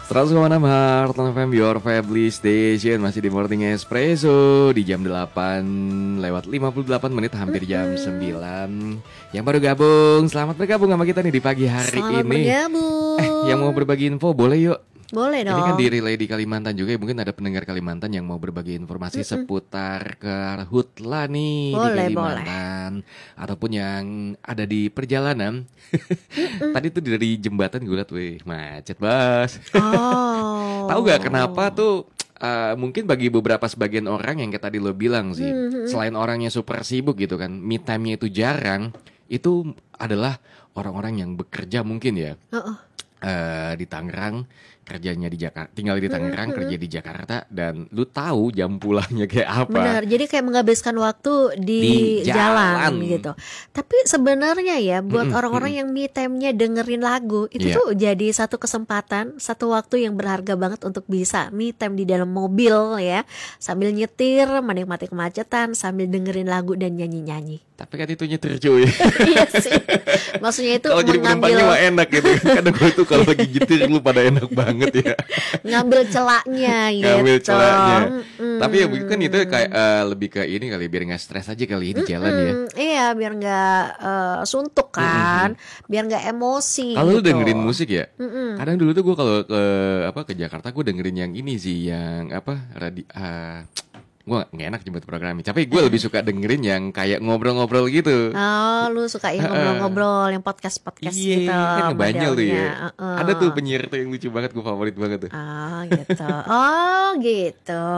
100,6 Heart FM, your family station. Masih di Morning Espresso di jam 8 lewat 58 menit, hampir jam 9. Yang baru gabung, selamat bergabung sama kita nih di pagi hari Selamat ini. bergabung. Yang mau berbagi info boleh yuk. Boleh dong. Ini kan di relay di Kalimantan juga ya. Mungkin ada pendengar Kalimantan yang mau berbagi informasi seputar Karhutla nih di Boleh, Kalimantan. Ataupun yang ada di perjalanan. Tadi tuh dari jembatan gue liat, wih macet bas. Oh. Tahu gak kenapa tuh? Mungkin bagi beberapa sebagian orang yang kayak tadi lo bilang sih, selain orangnya super sibuk gitu kan, me time-nya itu jarang. Itu adalah orang-orang yang bekerja mungkin ya. Di Tangerang, kerjanya di Jakarta, tinggal di Tangerang, kerja di Jakarta, dan lu tahu jam pulangnya kayak apa. Benar, jadi kayak menghabiskan waktu di jalan gitu. Tapi sebenarnya ya buat orang-orang yang me time-nya dengerin lagu itu tuh jadi satu kesempatan, satu waktu yang berharga banget untuk bisa me time di dalam mobil ya, sambil nyetir, menikmati kemacetan, sambil dengerin lagu dan nyanyi-nyanyi. Tapi kan itu nyetir cuy. Iya sih. Maksudnya itu kalau jadi penumpangnya mah enak gitu. Kadang gue tuh kalau lagi nyetir lu pada enak banget ya. Ngambil celaknya gitu. Ngambil celaknya. Tapi ya kan itu kayak lebih ke ini kali, biar nggak stres aja kali di jalan ya. Iya, biar nggak suntuk kan, biar nggak emosi. Kalau gitu. lu dengerin musik ya, kadang dulu tuh gue kalau ke Jakarta gue dengerin yang ini sih, yang apa gue nggak enak nyebut programnya, tapi gue lebih suka dengerin yang kayak ngobrol-ngobrol gitu. Oh, lu suka yang ngobrol-ngobrol, yang podcast-podcast gitu. Iya, kan banyak tuh ya. Uh-uh. Ada tuh penyiar tuh yang lucu banget, gue favorit banget tuh. Gitu. Oh, gitu.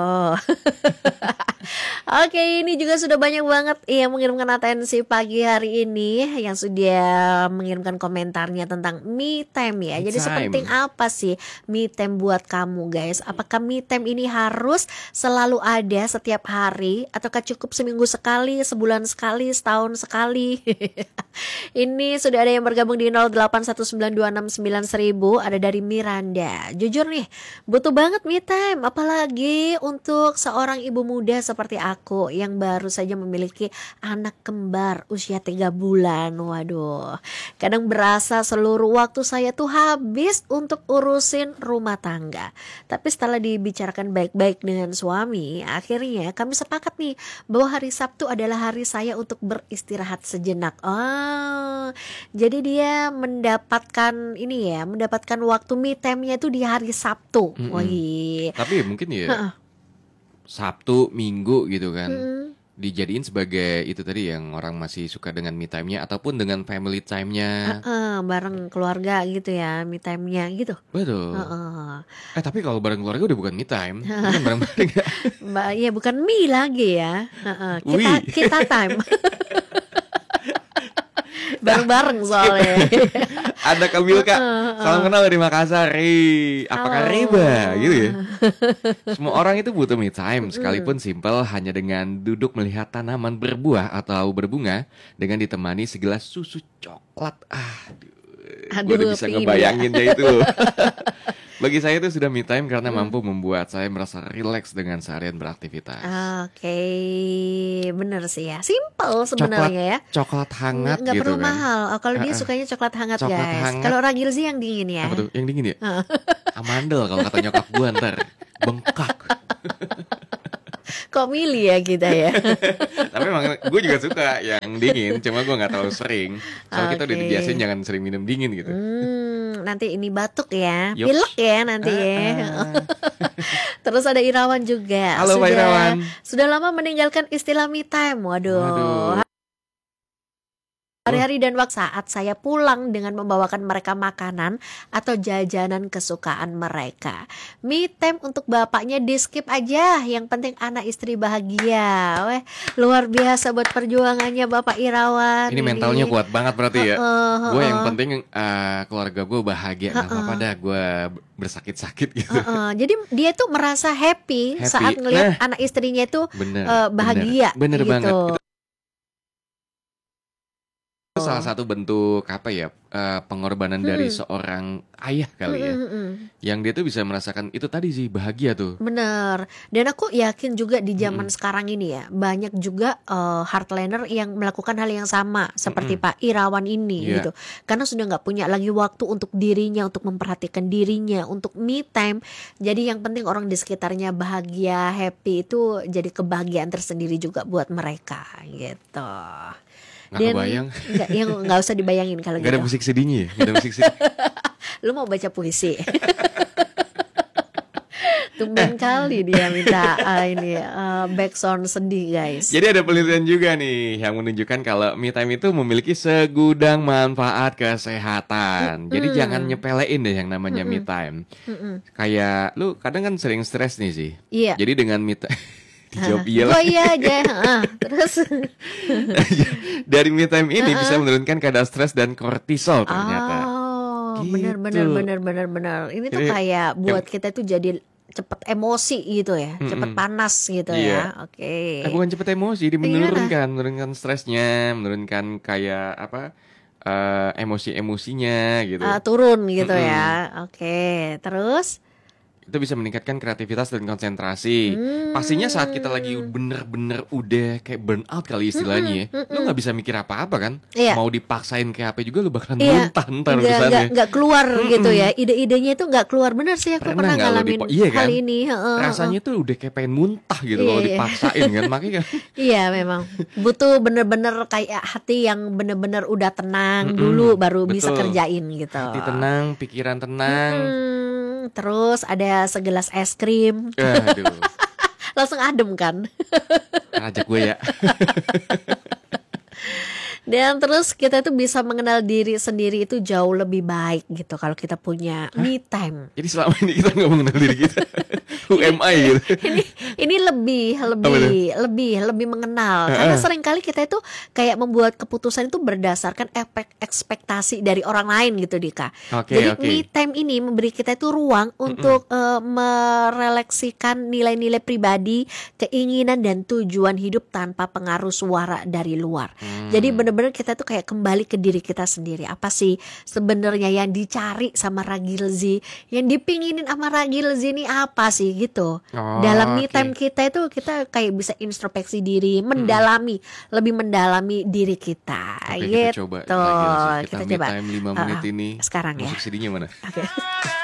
Oke, ini juga sudah banyak banget yang mengirimkan atensi pagi hari ini, yang sudah mengirimkan komentarnya tentang me time ya. Jadi sepenting apa sih me time buat kamu guys? Apakah me time ini harus selalu ada setiap hari, ataukah cukup seminggu sekali, sebulan sekali, setahun sekali? Ini sudah ada yang bergabung di 0819269000, ada dari Miranda. Jujur nih, butuh banget me time, apalagi untuk seorang ibu muda seperti aku yang baru saja memiliki anak kembar usia 3 bulan. Waduh, kadang berasa seluruh waktu saya tuh habis untuk urusin rumah tangga. Tapi setelah dibicarakan baik-baik dengan suami, akhirnya kami sepakat nih bahwa hari Sabtu adalah hari saya untuk beristirahat sejenak. Jadi dia mendapatkan ini ya, mendapatkan waktu me time-nya itu di hari Sabtu. Wih. Tapi mungkin ya Sabtu, Minggu gitu kan, dijadiin sebagai itu tadi yang orang masih suka dengan me time-nya ataupun dengan family time-nya. Bareng keluarga gitu ya, me time-nya gitu. Betul. Tapi kalau bareng keluarga udah bukan me time, bukan bareng-bareng. Ya bukan me lagi ya. Kita time. Bareng-bareng soalnya. Ada Kamilka, salam kenal dari Makassar. Apakah riba gitu ya? Semua orang itu butuh me time, sekalipun simpel, hanya dengan duduk melihat tanaman berbuah atau berbunga dengan ditemani segelas susu coklat. Gue udah bisa ngebayangin ya itu. Bagi saya itu sudah me time karena mampu membuat saya merasa rileks dengan seharian beraktivitas. Oke, bener sih ya. Simple sebenarnya ya. Coklat hangat nggak gitu perlu kan. mahal. Kalau dia sukanya coklat hangat guys. Hangat. Kalau ragil sih yang dingin ya. Apa tuh? Yang dingin ya? Amandel kalau kata nyokap gue ntar. Bengkak. Kok milih ya kita ya. Tapi emang gue juga suka yang dingin, cuma gue gak terlalu sering. Soalnya kita udah dibiasain jangan sering minum dingin gitu. Nanti ini batuk ya, Yups. pilek ya nanti ya. Terus ada Irawan juga. Halo Pak Irawan. Sudah lama meninggalkan istilah me time. Waduh. Hari-hari dan waktu saat saya pulang dengan membawakan mereka makanan atau jajanan kesukaan mereka. Me time untuk bapaknya di skip aja. Yang penting anak istri bahagia. Weh, luar biasa buat perjuangannya Bapak Irawan. Ini mentalnya kuat banget berarti ya. Gue yang penting keluarga gue bahagia. Gak apa-apa dah gue bersakit-sakit gitu. Jadi dia tuh merasa happy saat ngelihat anak istrinya itu bahagia. Bener gitu. banget. salah satu bentuk apa ya, pengorbanan dari seorang ayah kali ya, yang dia tuh bisa merasakan itu tadi sih, bahagia tuh. Bener. Dan aku yakin juga di zaman sekarang ini ya, banyak juga hardliner yang melakukan hal yang sama seperti Pak Irawan ini Iya. gitu. Karena sudah nggak punya lagi waktu untuk dirinya, untuk memperhatikan dirinya, untuk me time. Jadi yang penting orang di sekitarnya bahagia, happy, itu jadi kebahagiaan tersendiri juga buat mereka gitu. Nggak kebayang. Nggak usah dibayangin kalau Gak ada gitu. musik sedihnya ya? Gak ada musik sedih. Lu mau baca puisi? Tumben kali dia minta backsound sedih guys. Jadi ada penelitian juga nih yang menunjukkan kalau me time itu memiliki segudang manfaat kesehatan. Jadi jangan nyepelein deh yang namanya me time. Kayak lu kadang kan sering stres nih sih. Iya. Jadi dengan me time dijawab iya lah. Gua iya aja. Terus Dari me time ini bisa menurunkan kadar stres dan kortisol ternyata. oh, Gitu. benar. Ini tuh Jadi, kayak buat kita tuh jadi cepet emosi gitu ya, cepet panas gitu Iya. ya. Oke. Bukan cepet emosi, dia menurunkan stresnya, menurunkan kayak apa, emosi-emosinya gitu. Turun gitu ya. Oke. Terus Itu bisa meningkatkan kreativitas dan konsentrasi. Pastinya saat kita lagi bener-bener udah kayak burnout kali istilahnya ya, lu nggak bisa mikir apa-apa kan. Iya. Mau dipaksain kayak apa juga lu bakalan iya, muntah ntar urusannya. nggak keluar gitu ya. Ide-idenya itu nggak keluar. Benar sih, aku pernah nggak lo ngalamin iya kan? hal ini. Rasanya tuh udah kayak pengen muntah gitu Iya, kalau iya. dipaksain kan. Makanya kan Iya memang butuh bener-bener kayak hati yang bener-bener udah tenang dulu baru bisa betul. kerjain gitu. hati tenang, pikiran tenang. Terus ada segelas es krim, Aduh, langsung adem kan. ajak gue ya. Dan terus kita tuh bisa mengenal diri sendiri itu jauh lebih baik gitu kalau kita punya me time. Jadi selama ini kita nggak mengenal diri kita. Who am I gitu. Ini lebih mengenal karena seringkali kita itu kayak membuat keputusan itu berdasarkan ekspektasi dari orang lain gitu Dika. Oke, Jadi oke. me time ini memberi kita itu ruang untuk merefleksikan nilai-nilai pribadi, keinginan dan tujuan hidup tanpa pengaruh suara dari luar. Jadi benar-benar kita tuh kayak kembali ke diri kita sendiri. Apa sih sebenarnya yang dicari sama Ragilzi, yang dipinginin sama Ragilzi ini apa sih gitu. Oh, Dalam me oke. time kita itu kita kayak bisa introspeksi diri, lebih mendalami diri kita. Oke, gitu. kita coba lagi. Kita Kita me coba time 5 menit ini. sekarang ya. Musik sedihnya mana? Oke.